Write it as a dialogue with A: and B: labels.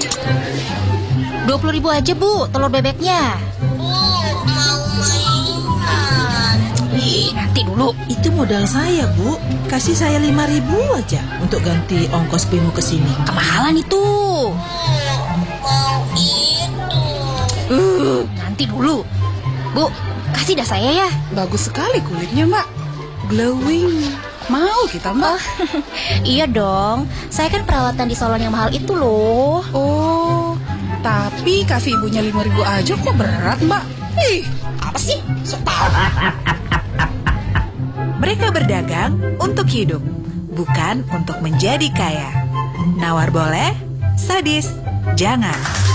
A: 20.000 aja Bu, telur bebeknya.
B: Mau mainan.
A: Nanti dulu.
C: Itu modal saya, Bu. Kasih saya 5.000 aja untuk ganti ongkos Bimo ke sini.
A: Kemahalan itu.
B: Mau itu.
A: Nanti dulu. Bu, kasih dah saya ya.
D: Bagus sekali kulitnya, Mbak. Glowing. Mau kita, Mbak?
A: Iya dong, saya kan perawatan di salon yang mahal itu loh.
D: Oh, tapi kasih ibunya 5.000 aja kok berat, Mbak?
A: Apa sih? Sok tahu.
C: Mereka berdagang untuk hidup, bukan untuk menjadi kaya. Nawar boleh, sadis jangan.